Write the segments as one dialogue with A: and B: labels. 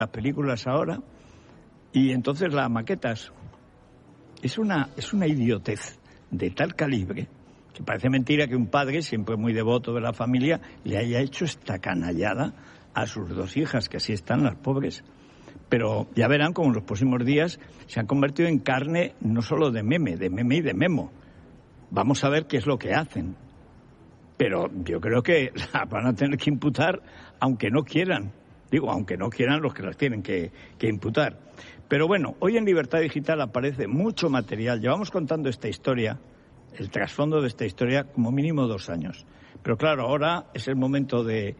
A: las películas ahora, y entonces las maquetas. Es una idiotez de tal calibre que parece mentira que un padre, siempre muy devoto de la familia, le haya hecho esta canallada a sus dos hijas, que así están las pobres. Pero ya verán como en los próximos días se han convertido en carne no solo de meme y de memo. Vamos a ver qué es lo que hacen. Pero yo creo que la van a tener que imputar, aunque no quieran. Digo, aunque no quieran los que las tienen que imputar. Pero bueno, hoy en Libertad Digital aparece mucho material. Llevamos contando esta historia, el trasfondo de esta historia, como mínimo 2 años. Pero claro, ahora es el momento de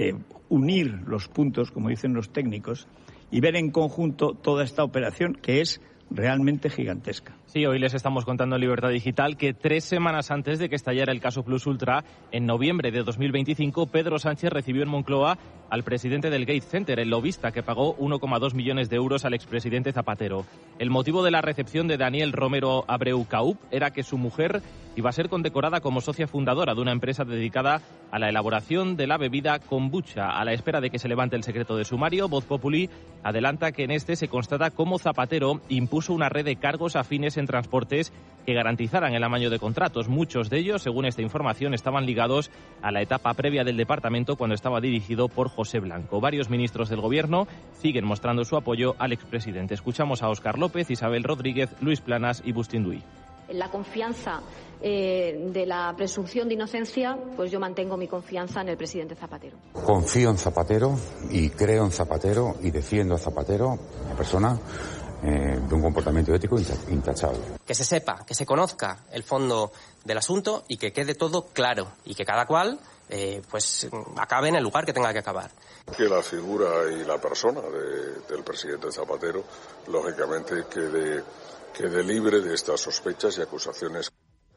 A: unir los puntos, como dicen los técnicos, y ver en conjunto toda esta operación que es realmente gigantesca.
B: Sí, hoy les estamos contando en Libertad Digital que 3 semanas antes de que estallara el caso Plus Ultra, en noviembre de 2025, Pedro Sánchez recibió en Moncloa al presidente del Gates Center, el lobista que pagó 1,2 millones de euros al expresidente Zapatero. El motivo de la recepción de Daniel Romero Abreu Caup era que su mujer iba a ser condecorada como socia fundadora de una empresa dedicada a la elaboración de la bebida kombucha. A la espera de que se levante el secreto de sumario, Voz Populi adelanta que en este se constata cómo Zapatero impuso una red de cargos afines en transportes que garantizaran el amaño de contratos. Muchos de ellos, según esta información, estaban ligados a la etapa previa del departamento cuando estaba dirigido por José Blanco. Varios ministros del gobierno siguen mostrando su apoyo al expresidente. Escuchamos a Óscar López, Isabel Rodríguez, Luis Planas y Bustín Duy.
C: La confianza de la presunción de inocencia, pues yo mantengo mi confianza en el presidente Zapatero.
D: Confío en Zapatero y creo en Zapatero y defiendo a Zapatero, una persona de un comportamiento ético intachable.
E: Que se sepa, que se conozca el fondo del asunto y que quede todo claro y que cada cual pues acabe en el lugar que tenga que acabar.
F: Que la figura y la persona del presidente Zapatero, lógicamente, quede libre de estas sospechas y acusaciones.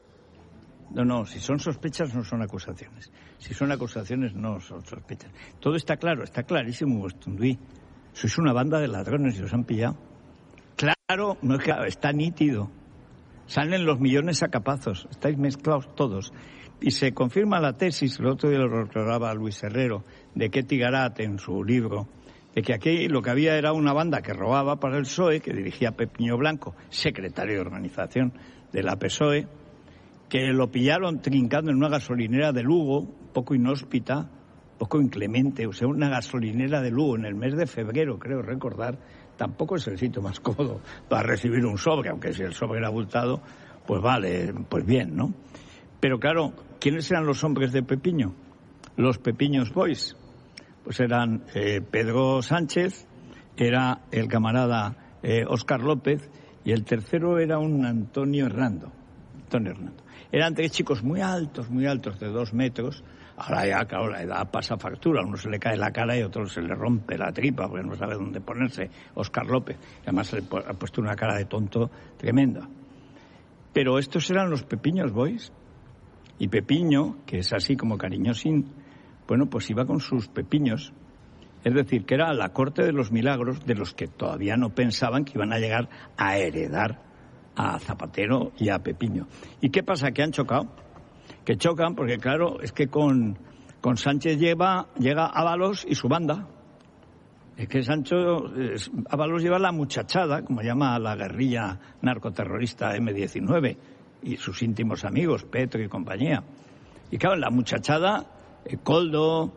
A: No, si son sospechas no son acusaciones. Si son acusaciones no son sospechas. Todo está claro, está clarísimo, Bustunduí. Sois una banda de ladrones y os han pillado. Claro, no es que está nítido. Salen los millones a capazos, estáis mezclados todos. Y se confirma la tesis, el otro día lo recordaba Luis Herrero, de Ketty Garat en su libro, de que aquí lo que había era una banda que robaba para el PSOE, que dirigía Pepiño Blanco, secretario de organización de la PSOE, que lo pillaron trincando en una gasolinera de Lugo, poco inhóspita, poco inclemente, o sea, una gasolinera de Lugo en el mes de febrero, creo recordar. Tampoco es el sitio más cómodo para recibir un sobre, aunque si el sobre era abultado, pues vale, pues bien, ¿no? Pero claro, ¿quiénes eran los hombres de Pepiño? Los Pepiños Boys. Pues eran Pedro Sánchez, era el camarada Óscar López, y el tercero era un Antonio Hernando. Eran 3 chicos muy altos, de 2 metros. Ahora ya, claro, la edad pasa factura. A uno se le cae la cara y a otro se le rompe la tripa porque no sabe dónde ponerse. Óscar López. Además se le ha puesto una cara de tonto tremenda. Pero estos eran los Pepiños Boys. Y Pepiño, que es así como cariñosín, bueno, pues iba con sus pepiños. Es decir, que era la corte de los milagros de los que todavía no pensaban que iban a llegar a heredar a Zapatero y a Pepiño. ¿Y qué pasa? Que han chocado. Que chocan porque, claro, es que con Sánchez llega Ábalos y su banda. Es que Ábalos lleva la muchachada, como llama la guerrilla narcoterrorista M-19, y sus íntimos amigos, Petro y compañía. Y claro, la muchachada, Coldo,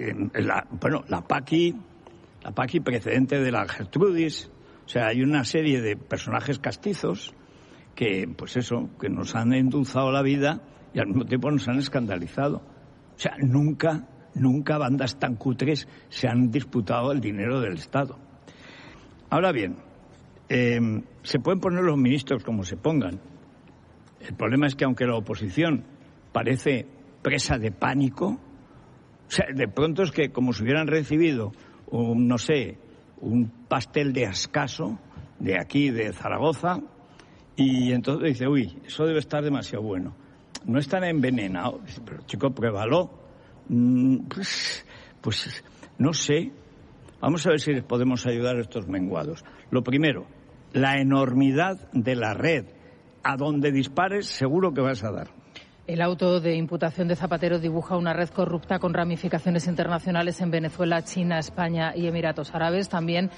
A: la Paqui precedente de la Gertrudis. O sea, hay una serie de personajes castizos que, pues eso, que nos han endulzado la vida y al mismo tiempo nos han escandalizado. O sea, nunca bandas tan cutres se han disputado el dinero del Estado. Ahora bien, se pueden poner los ministros como se pongan. El problema es que aunque la oposición parece presa de pánico, o sea, de pronto es que como si hubieran recibido un pastel de Ascaso de aquí, de Zaragoza, y entonces dice, uy, eso debe estar demasiado bueno. No es tan envenenado. Pero chico, pruébalo. Pues no sé. Vamos a ver si les podemos ayudar a estos menguados. Lo primero, la enormidad de la red. A donde dispares seguro que vas a dar.
G: El auto de imputación de Zapatero dibuja una red corrupta con ramificaciones internacionales en Venezuela, China, España y Emiratos Árabes. También